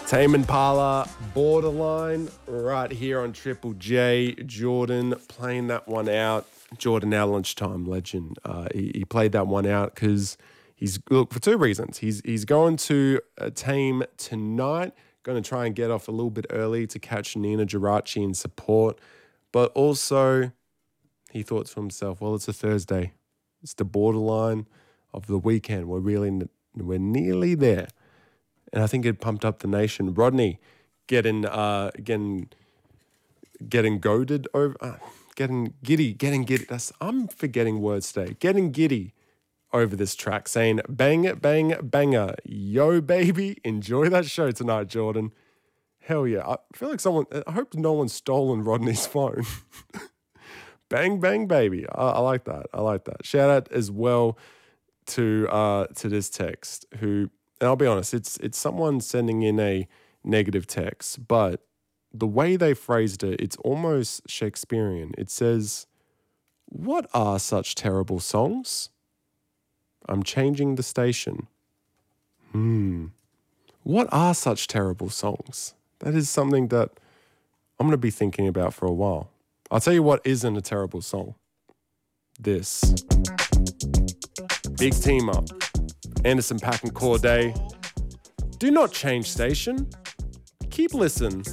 Tame Impala, Borderline, right here on Triple J. Jordan playing that one out. Jordan, our lunchtime legend. He played that one out because for two reasons. He's going to Tame tonight, going to try and get off a little bit early to catch Nina Geraci in support. But also, he thought to himself, well, it's a Thursday. It's the borderline of the weekend. We're nearly there. And I think it pumped up the nation. Rodney getting goaded over, getting giddy. I'm forgetting words today. Getting giddy over this track, saying bang, bang, banger. Yo, baby, enjoy that show tonight, Jordan. Hell yeah. I feel like I hope no one's stolen Rodney's phone. Bang, bang, baby. I like that. Shout out as well to this text who, and I'll be honest, it's someone sending in a negative text, but the way they phrased it, it's almost Shakespearean. It says, "What are such terrible songs? I'm changing the station." What are such terrible songs? That is something that I'm going to be thinking about for a while. I'll tell you what isn't a terrible song. This. Big team up. Anderson .Paak and Corday. Do not change station. Keep listening.